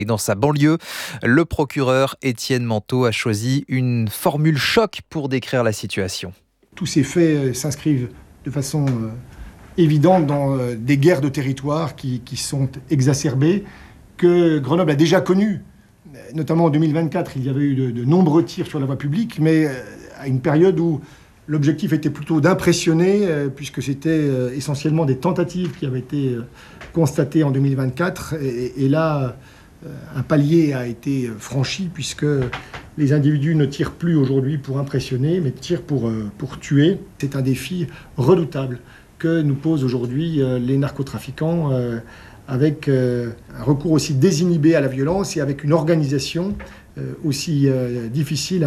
Et dans sa banlieue, le procureur Étienne Manteau a choisi une formule choc pour décrire la situation. Tous ces faits s'inscrivent de façon évidente dans des guerres de territoire qui sont exacerbées, que Grenoble a déjà connues. Notamment en 2024, il y avait eu de nombreux tirs sur la voie publique, mais à une période où l'objectif était plutôt d'impressionner, puisque c'était essentiellement des tentatives qui avaient été constatées en 2024. Et là, un palier a été franchi, puisque les individus ne tirent plus aujourd'hui pour impressionner, mais tirent pour tuer. C'est un défi redoutable que nous posent aujourd'hui les narcotrafiquants, avec un recours aussi désinhibé à la violence et avec une organisation aussi difficile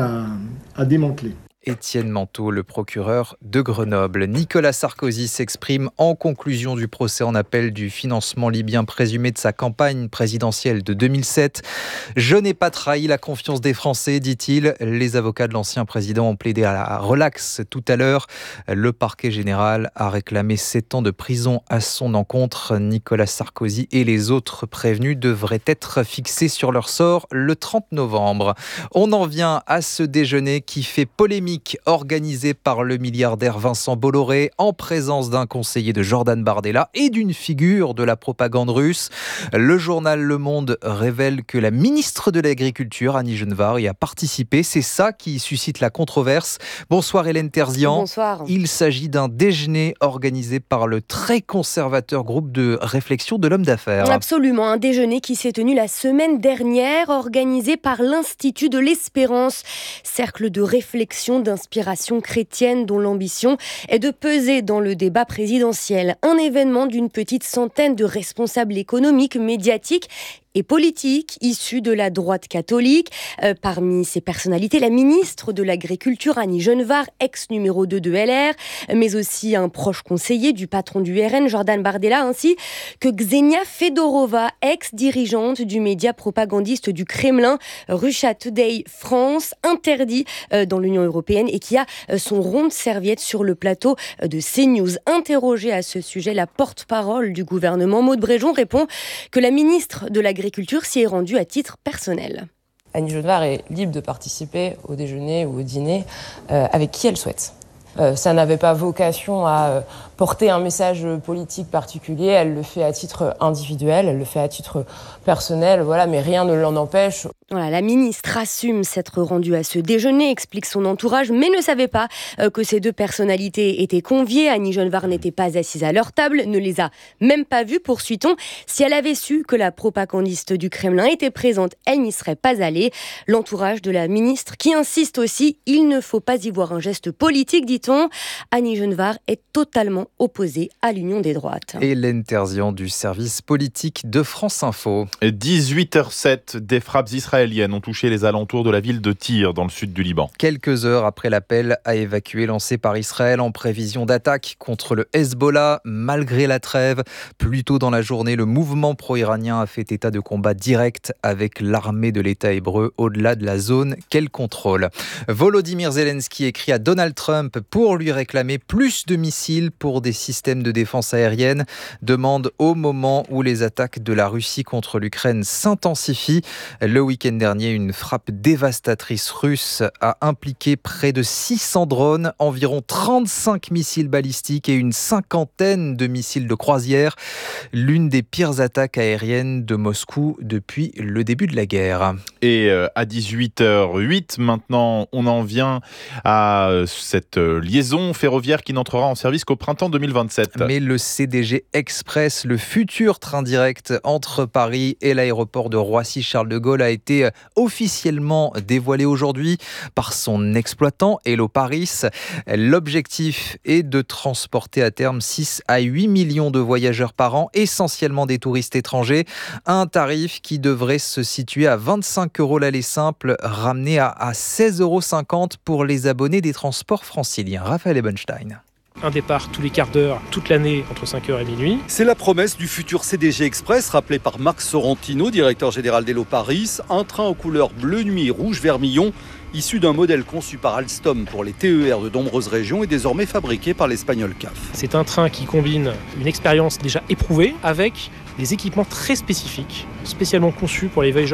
à démanteler. Étienne Manteau, le procureur de Grenoble. Nicolas Sarkozy s'exprime en conclusion du procès en appel du financement libyen présumé de sa campagne présidentielle de 2007. « Je n'ai pas trahi la confiance des Français », dit-il. Les avocats de l'ancien président ont plaidé à la relaxe tout à l'heure. Le parquet général a réclamé 7 ans de prison à son encontre. Nicolas Sarkozy et les autres prévenus devraient être fixés sur leur sort le 30 novembre. On en vient à ce déjeuner qui fait polémique, organisé par le milliardaire Vincent Bolloré en présence d'un conseiller de Jordan Bardella et d'une figure de la propagande russe. Le journal Le Monde révèle que la ministre de l'Agriculture, Annie Genevard, y a participé. C'est ça qui suscite la controverse. Bonsoir Hélène Terzian. Bonsoir. Il s'agit d'un déjeuner organisé par le très conservateur groupe de réflexion de l'homme d'affaires. Absolument, un déjeuner qui s'est tenu la semaine dernière, organisé par l'Institut de l'Espérance, cercle de réflexion d'inspiration chrétienne dont l'ambition est de peser dans le débat présidentiel. Un événement d'une petite centaine de responsables économiques, médiatiques et politiques issus de la droite catholique. Parmi ces personnalités, la ministre de l'Agriculture, Annie Genevard, ex-numéro 2 de LR, mais aussi un proche conseiller du patron du RN, Jordan Bardella, ainsi que Ksenia Fedorova, ex-dirigeante du média propagandiste du Kremlin, Russia Today France, interdit dans l'Union européenne et qui a son rond de serviette sur le plateau de CNews. Interrogée à ce sujet, la porte-parole du gouvernement, Maud Bréjon, répond que la ministre de l'Agriculture s'y est rendue à titre personnel. Annie Genevard est libre de participer au déjeuner ou au dîner avec qui elle souhaite. Ça n'avait pas vocation à porter un message politique particulier, elle le fait à titre individuel, elle le fait à titre personnel, voilà, mais rien ne l'en empêche. Voilà, la ministre assume s'être rendue à ce déjeuner, explique son entourage, mais ne savait pas que ces deux personnalités étaient conviées. Annie Genevard n'était pas assise à leur table, ne les a même pas vues, poursuit-on. Si elle avait su que la propagandiste du Kremlin était présente, elle n'y serait pas allée. L'entourage de la ministre qui insiste aussi, il ne faut pas y voir un geste politique, dit-on. Annie Genevard est totalement opposée à l'union des droites. Hélène Terzian du service politique de France Info. 18h07, des frappes israéliennes ont touché les alentours de la ville de Tyr, dans le sud du Liban. Quelques heures après l'appel à évacuer lancé par Israël en prévision d'attaque contre le Hezbollah, malgré la trêve. Plus tôt dans la journée, le mouvement pro-iranien a fait état de combats directs avec l'armée de l'État hébreu au-delà de la zone qu'elle contrôle. Volodymyr Zelensky écrit à Donald Trump pour lui réclamer plus de missiles pour des systèmes de défense aérienne. Demande au moment où les attaques de la Russie contre l'Ukraine s'intensifient. Le week-end dernier, une frappe dévastatrice russe a impliqué près de 600 drones, environ 35 missiles balistiques et une cinquantaine de missiles de croisière. L'une des pires attaques aériennes de Moscou depuis le début de la guerre. Et à 18h08, maintenant, on en vient à cette liaison ferroviaire qui n'entrera en service qu'au printemps 2027. Mais le CDG Express, le futur train direct entre Paris et l'aéroport de Roissy-Charles de Gaulle, a été officiellement dévoilé aujourd'hui par son exploitant Hello Paris. L'objectif est de transporter à terme 6 à 8 millions de voyageurs par an, essentiellement des touristes étrangers. Un tarif qui devrait se situer à 25 € l'aller simple, ramené à 16,50 € pour les abonnés des transports franciliens. Raphaël Ebenstein. Un départ tous les quarts d'heure, toute l'année, entre 5h et minuit. C'est la promesse du futur CDG Express, rappelé par Marc Sorrentino, directeur général d'Hello Paris. Un train aux couleurs bleu nuit et rouge vermillon, issu d'un modèle conçu par Alstom pour les TER de nombreuses régions et désormais fabriqué par l'espagnol CAF. C'est un train qui combine une expérience déjà éprouvée avec des équipements très spécifiques, spécialement conçus pour les voyageurs